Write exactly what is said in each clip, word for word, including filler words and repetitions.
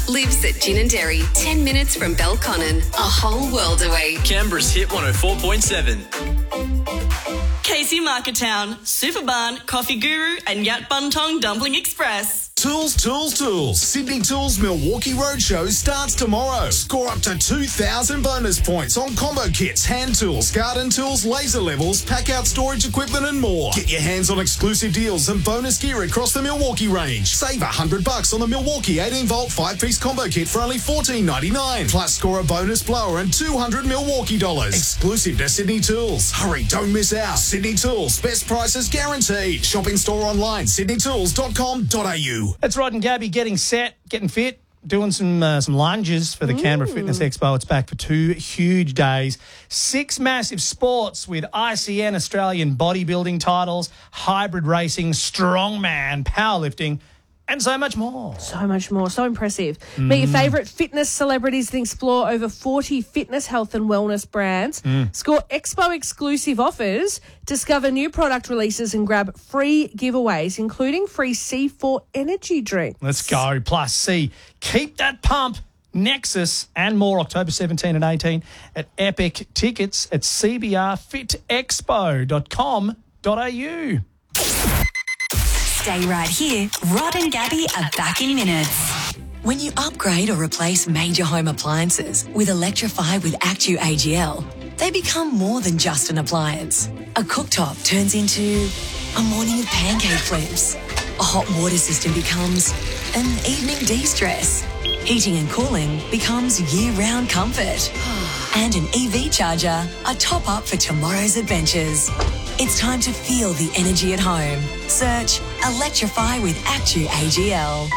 lives at Gin and Dairy, ten minutes from Belconnen, a whole world away. Canberra's Hit one oh four point seven. Casey Marketown, Superbarn, Coffee Guru and Yat Buntong Dumpling Express. Tools, Tools, Tools. Sydney Tools Milwaukee Roadshow starts tomorrow. Score up to two thousand bonus points on combo kits, hand tools, garden tools, laser levels, pack-out storage equipment and more. Get your hands on exclusive deals and bonus gear across the Milwaukee range. Save one hundred bucks on the Milwaukee eighteen volt five-piece combo kit for only fourteen ninety-nine. Plus score a bonus blower and two hundred Milwaukee dollars. Exclusive to Sydney Tools. Hurry, don't miss out. Sydney Tools. Best prices guaranteed. Shop in store online, sydney tools dot com dot a u. That's Rod and Gabby getting set, getting fit, doing some uh, some lunges for the Ooh. Canberra Fitness Expo. It's back for two huge days. Six massive sports with I C N Australian bodybuilding titles, hybrid racing, strongman, powerlifting, and so much more. So much more. So impressive. Mm. Meet your favourite fitness celebrities and explore over forty fitness, health and wellness brands. Mm. Score Expo exclusive offers. Discover new product releases and grab free giveaways, including free C four energy drinks. Let's go. Plus C. Keep that pump. Nexus and more October seventeenth and eighteenth at Epic. Tickets at c b r fit expo dot com dot a u. Stay right here. Rod and Gabby are back in minutes. When you upgrade or replace major home appliances with Electrify with Actu A G L, they become more than just an appliance. A cooktop turns into a morning of pancake flips. A hot water system becomes an evening de-stress. Heating and cooling becomes year-round comfort. And an E V charger, a top-up for tomorrow's adventures. It's time to feel the energy at home. Search Electrify with Actu A G L.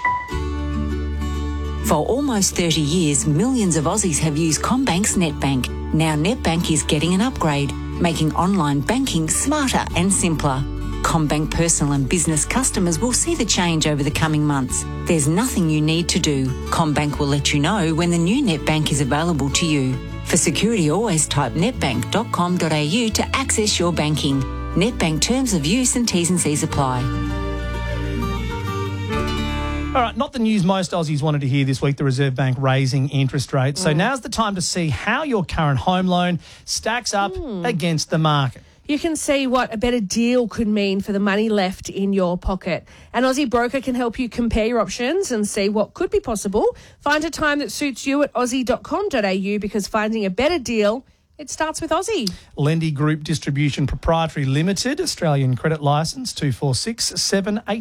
For almost thirty years, millions of Aussies have used CommBank's NetBank. Now NetBank is getting an upgrade, making online banking smarter and simpler. CommBank personal and business customers will see the change over the coming months. There's nothing you need to do. CommBank will let you know when the new NetBank is available to you. For security, always type netbank dot com dot a u to access your banking. NetBank terms of use and T's and C's apply. All right, not the news most Aussies wanted to hear this week, the Reserve Bank raising interest rates. So mm. now's the time to see how your current home loan stacks up mm. against the market. You can see what a better deal could mean for the money left in your pocket. An Aussie broker can help you compare your options and see what could be possible. Find a time that suits you at aussie dot com dot a u because finding a better deal, it starts with Aussie. Lendi Group Distribution Proprietary Limited, Australian credit licence two four six seven eight.